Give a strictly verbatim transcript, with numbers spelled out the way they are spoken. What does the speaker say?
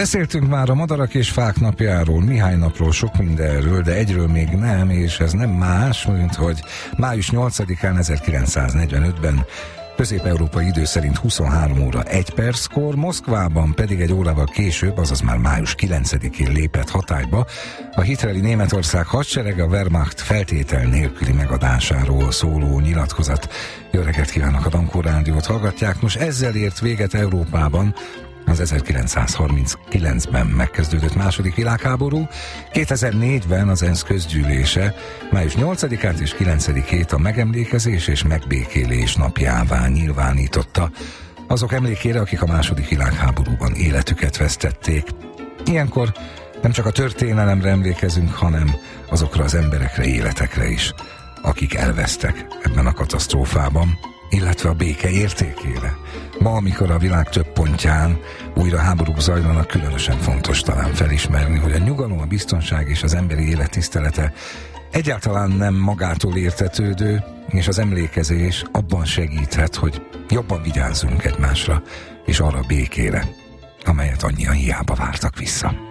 Beszéltünk már a Madarak és Fák napjáról, Mihály napról, sok mindenről, de egyről még nem, és ez nem más, mint hogy május nyolcadikán ezerkilencszáznegyvenötben közép-európai idő szerint huszonhárom óra egy perckor, Moszkvában pedig egy órával később, azaz már május kilencedikén lépett hatályba a hitreli Németország hadserege a Wehrmacht feltétel nélküli megadásáról szóló nyilatkozat. Jó reggelt kívánok, a Dankó Rádiót hallgatják. Most ezzel ért véget Európában az ezerkilencszázharminckilencben megkezdődött második világháború. kétezer-négyben az ENSZ közgyűlése május nyolcadikát és kilencedikét a megemlékezés és megbékélés napjává nyilvánította azok emlékére, akik a második világháborúban életüket vesztették. Ilyenkor nem csak a történelemre emlékezünk, hanem azokra az emberekre, életekre is, akik elvesztek ebben a katasztrófában, illetve a béke értékére. Ma, amikor a világ több pontján újra háborúk zajlanak, különösen fontos talán felismerni, hogy a nyugalom, a biztonság és az emberi élet tisztelete egyáltalán nem magától értetődő, és az emlékezés abban segíthet, hogy jobban vigyázzunk egymásra, és arra a békére, amelyet annyian hiába vártak vissza.